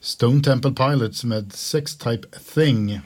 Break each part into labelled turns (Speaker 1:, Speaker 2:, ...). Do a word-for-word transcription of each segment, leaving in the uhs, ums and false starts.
Speaker 1: Stone Temple Pilots med Sex Type Thing.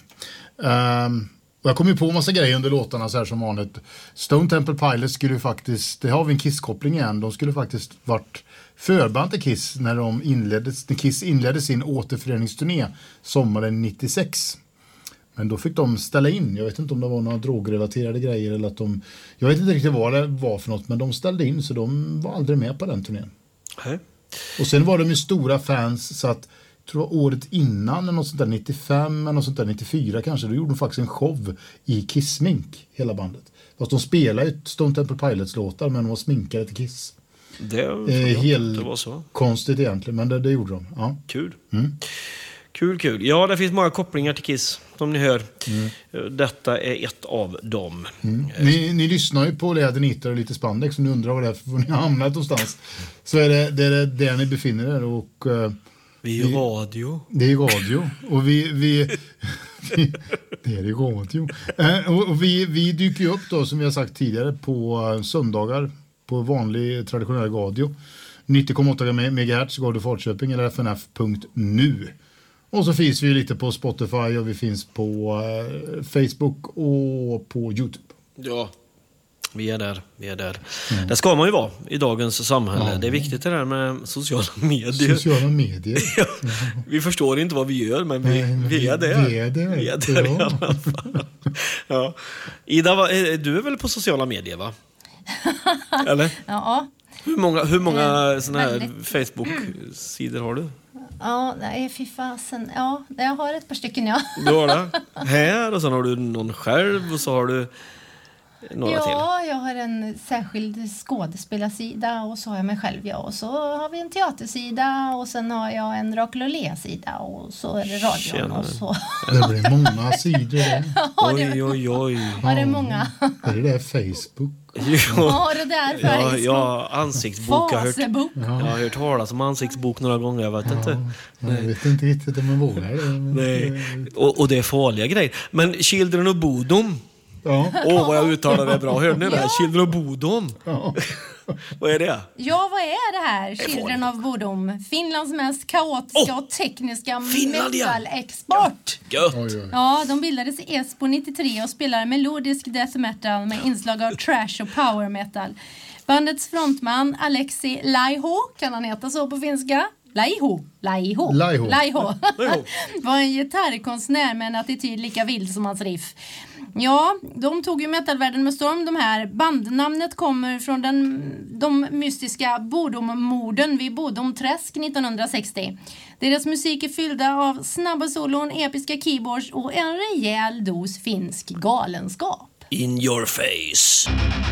Speaker 1: Um, jag kom ju på massa grejer under låtarna så här som vanligt. Stone Temple Pilots skulle ju faktiskt, det har vi en Kiss-koppling igen, de skulle faktiskt varit förband till Kiss när de inledde, när Kiss inledde sin återföreningsturné sommaren nittiosex. Men då fick de ställa in. Jag vet inte om det var några drogrelaterade grejer eller att de, jag vet inte riktigt vad det var för något, men de ställde in så de var aldrig med på den turnén.
Speaker 2: Nej.
Speaker 1: Och sen var de ju stora fans så att jag tror året innan eller något sånt där nittiofem eller något sånt där nittiofyra kanske, då gjorde de faktiskt en show i Kiss-smink hela bandet. Fast de spelade ju Stone Temple Pilots-låtar men de var sminkade till Kiss.
Speaker 2: Det,
Speaker 1: eh, helt
Speaker 2: det var så
Speaker 1: konstigt egentligen, men det, det gjorde de. Ja.
Speaker 2: Kul.
Speaker 1: Mm.
Speaker 2: Kul, kul. Ja, det finns många kopplingar till Kiss, som ni hör.
Speaker 1: Mm.
Speaker 2: Detta är ett av dem.
Speaker 1: Mm. Ni, ni lyssnar ju på Lädernitar och lite spandex, och ni undrar vad det är för ni har hamnat någonstans. Så är det, det är det där ni befinner er och... Uh,
Speaker 2: vi är radio.
Speaker 1: Det är radio. Och vi... vi, vi det är radio. Uh, och och vi, vi dyker ju upp då, som vi har sagt tidigare, på uh, söndagar på vanlig traditionell radio. nittio komma åtta megahertz, Radio Falköping eller f n f punkt nu. Och så finns vi lite på Spotify och vi finns på uh, Facebook och på YouTube.
Speaker 2: Ja, vi är där. Vi är där. Mm. Det ska man ju vara i dagens samhälle. Ja. Det är viktigt det där med sociala medier.
Speaker 1: Sociala medier.
Speaker 2: Ja. Vi förstår inte vad vi gör, men vi, Nej, men vi är där. Vi är där, vi är där ja. I alla fall. Ja. Ida, du är väl på sociala medier, va? Eller?
Speaker 3: Ja.
Speaker 2: Hur många, hur många såna här Facebook-sidor har du?
Speaker 3: Ja, nej, fy fasen. Ja, jag har ett par stycken, ja.
Speaker 2: Du har det? Här, och sen har du någon själv, och så har du några
Speaker 3: ja,
Speaker 2: till.
Speaker 3: Ja, jag har en särskild skådespelarsida, och så har jag mig själv, ja. Och så har vi en teatersida, och sen har jag en Rakelolé-sida, och så är det radion.
Speaker 2: Tjena.
Speaker 3: Och så.
Speaker 1: Det blir många sidor där.
Speaker 3: Ja, det,
Speaker 2: oj, oj, oj.
Speaker 3: Ja, det är många.
Speaker 1: Är det där Facebook?
Speaker 3: Ja, det där
Speaker 2: ja, ja, ansiktsbok. Jag har, hört,
Speaker 3: Facebook.
Speaker 2: jag har hört talas om ansiktsbok några gånger, jag vet
Speaker 1: ja,
Speaker 2: inte.
Speaker 1: Jag vet inte riktigt om man vågar det.
Speaker 2: Nej. Och, och det är farliga grejer. Men Children of Bodom.
Speaker 1: Ja.
Speaker 2: Åh, oh, vad jag uttalar det bra. Hör ni det? Ja. Children of Bodom.
Speaker 1: Ja.
Speaker 2: Vad är det?
Speaker 3: Ja, vad är det här? Children of Bodom. Finlands mest kaotiska oh! och tekniska metal-export.
Speaker 2: Ja.
Speaker 3: Ja, de bildades i Esbo nittiotre och spelar melodisk death metal med inslag av trash och power metal. Bandets frontman Alexi Laiho, kan han heta så på finska? Laiho. Laiho.
Speaker 1: Laiho.
Speaker 3: Laiho. var en gitarrkonstnär med en attityd lika vild som hans riff. Ja, de tog ju metalvärlden med storm, de här. Bandnamnet kommer från den, de mystiska Bodom-morden vid Bodomträsk nittonhundrasextio. Deras musik är fyllda av snabba solon, episka keyboards och en rejäl dos finsk galenskap.
Speaker 2: In your face.